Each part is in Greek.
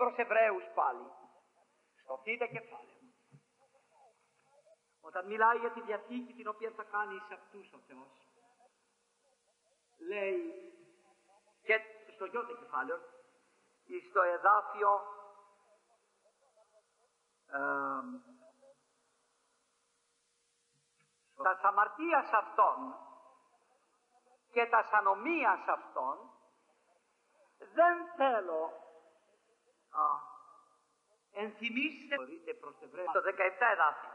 προς Εβραίους πάλι, στο θήτα κεφάλαιο, όταν μιλάει για τη Διαθήκη την οποία θα κάνει σε αυτούς ο Θεός, λέει και στο γιώτα κεφάλαιο, στο εδάφιο τα αμαρτίας αυτών και τα ανομίας αυτών δεν θέλω ενθυμίστε προς το 17 εδάφιο.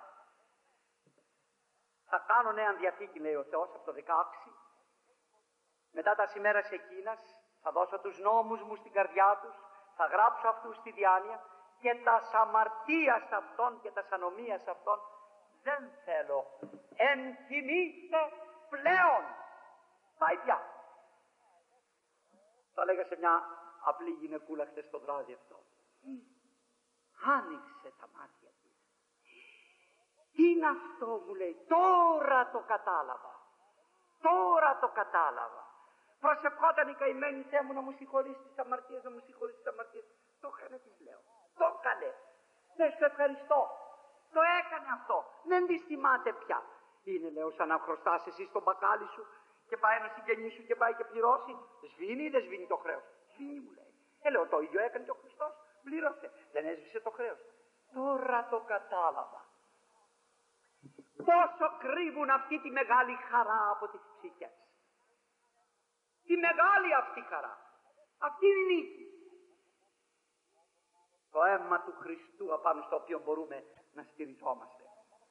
Θα κάνω νέα Διαθήκη, λέει ο Θεός, από το 16, μετά τα ημέρας εκείνας θα δώσω τους νόμους μου στην καρδιά τους, θα γράψω αυτούς στη διάνοια και τα αμαρτίας αυτών και τα ανομίας αυτών δεν θέλω ενθυμίστε πλέον. Πάει πια. Το έλεγα σε μια απλή γυναικούλα χτες το βράδυ αυτό. Άνοιξε τα μάτια της. Τι είναι αυτό, μου λέει, τώρα το κατάλαβα. Τώρα το κατάλαβα. Προσευχόταν η καημένη, Θεέ μου, να μου συγχωρήσει τις αμαρτίες, να μου συγχωρήσει τις αμαρτίες. Το έκανε, της λέω. Το έκανε. Δεν σου ευχαριστώ. Το έκανε αυτό. Δεν τη θυμάται πια. Είναι, λέω, σαν να χρωστάς εσύ στο μπακάλι σου και πάει ένα συγγενή σου και πάει και πληρώσει. Σβήνει ή δεν σβήνει το χρέος? Σβήνει, μου λέει. Λέω, το ίδιο έκανε και ο Χριστός. Πλήρωσε. Δεν έσβησε το χρέος. Τώρα το κατάλαβα. Πόσο κρύβουν αυτή τη μεγάλη χαρά από τις ψυχές. Τη μεγάλη αυτή χαρά. Αυτή είναι η νίκη. Το αίμα του Χριστού απάνω στο οποίο μπορούμε να στηριζόμαστε.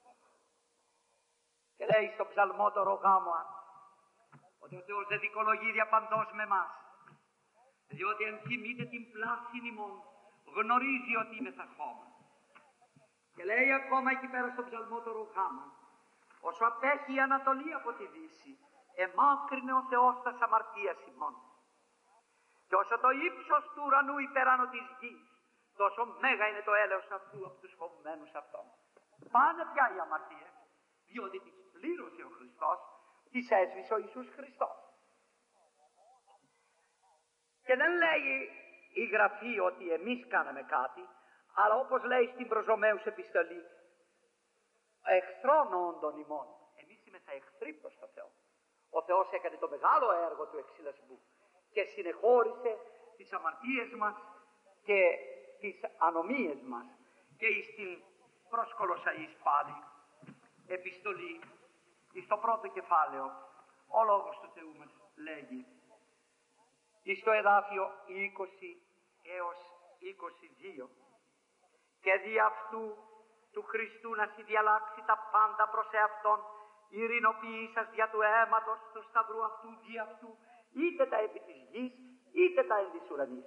Και λέει στο ψαλμότορο γάμοα ότι ο Θεός δεν δικολογεί διαπαντός με εμάς, διότι ενθυμείται την πλάση ημών, γνωρίζει ότι είμαι θα χώμα. Και λέει ακόμα εκεί πέρα στο ψαλμότορο γάμα, όσο απέχει η Ανατολή από τη Δύση, εμάκρυνε ο Θεός τας αμαρτίας ημών. Και όσο το ύψος του ουρανού υπεράνω της γης, τόσο μέγα είναι το έλεος αυτού από τους φοβουμένους αυτών. Πάνε πια οι αμαρτίες, διότι τις πλήρωσε ο Χριστός, τις έσβησε ο Ιησούς Χριστός. Και δεν λέει η Γραφή ότι εμείς κάναμε κάτι, αλλά όπως λέει στην προς Ρωμαίους επιστολή, εχθρών όντων ημών. Εμείς είμαστε εχθροί προς τον Θεό. Ο Θεός έκανε το μεγάλο έργο του εξυλασμού και συνεχώρησε τις αμαρτίες μας και τις ανομίες μας. Και στην προς Κολοσσαείς πάλι επιστολή, στο πρώτο κεφάλαιο, ο Λόγος του Θεού μας λέγει, στο εδάφιο 20 έως 22, και δι' αυτού του Χριστού να διαλάξει τα πάντα προς εαυτόν, ειρηνοποιήσας δια του αίματος του σταυρού αυτού δι' αυτού, είτε τα επί της γης, είτε τα εν της ουρανής.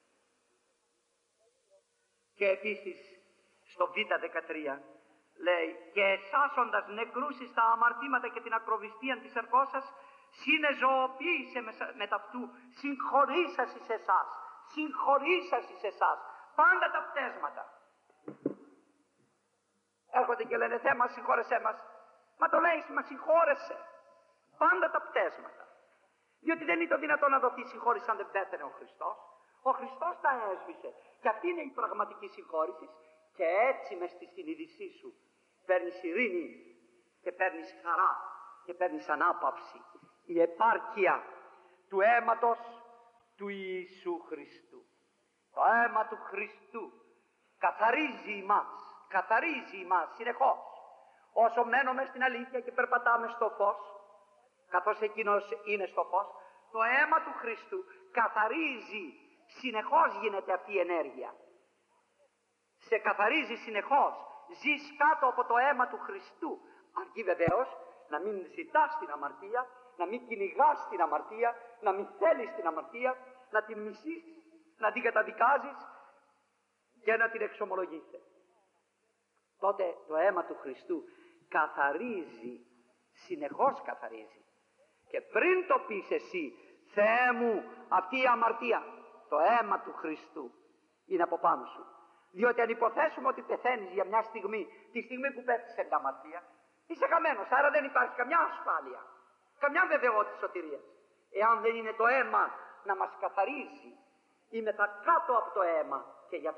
Και επίσης στο Β13 λέει, και εσάσοντας νεκρούς εις τα αμαρτήματα και την ακροβιστία της ερχός σας, συνεζωοποίησε με ταυτού, συγχωρήσας εις εσάς, συγχωρήσας εις εσάς, πάντα τα πτέσματα. Έρχονται και λένε, Θεέ μας, συγχώρεσέ μας. Μα το λέει, μα συγχώρεσε. Πάντα τα πτέσματα. Διότι δεν είναι το δυνατόν να δοθεί συγχώρηση αν δεν πέθανε ο Χριστός. Ο Χριστός τα έσβησε. Και αυτή είναι η πραγματική συγχώρηση. Και έτσι μες στη συνείδησή σου παίρνεις ειρήνη και παίρνεις χαρά και παίρνεις ανάπαυση. Η επάρκεια του αίματος του Ιησού Χριστού. Το αίμα του Χριστού καθαρίζει ημάς συνεχώς. Όσο μένουμε στην αλήθεια και περπατάμε στο φως, καθώς εκείνος είναι στο φως, το αίμα του Χριστού καθαρίζει, συνεχώς γίνεται αυτή η ενέργεια. Σε καθαρίζει συνεχώς, ζεις κάτω από το αίμα του Χριστού, αρκεί βεβαίως να μην ζητάς την αμαρτία, να μην κυνηγάς την αμαρτία, να μην θέλεις την αμαρτία, να την μισείς, να την καταδικάζεις και να την εξομολογείς. Τότε το αίμα του Χριστού καθαρίζει, συνεχώς καθαρίζει. Και πριν το πεις εσύ, Θεέ μου, αυτή η αμαρτία, το αίμα του Χριστού είναι από πάνω σου. Διότι αν υποθέσουμε ότι πεθαίνεις για μια στιγμή, τη στιγμή που πέφτεις σε μια αμαρτία, είσαι χαμένος, άρα δεν υπάρχει καμιά ασφάλεια, καμιά βεβαιότητα σωτηρίας. Εάν δεν είναι το αίμα να μας καθαρίζει, είμαι τα κάτω από το αίμα και γι'